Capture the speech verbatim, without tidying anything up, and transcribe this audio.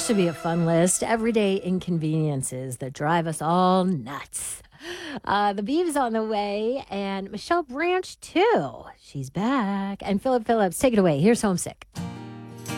This should be a fun list. Everyday inconveniences that drive us all nuts. Uh, the Beeves on the way, and Michelle Branch, too. She's back. And Philip Phillips, take it away. Here's Homesick.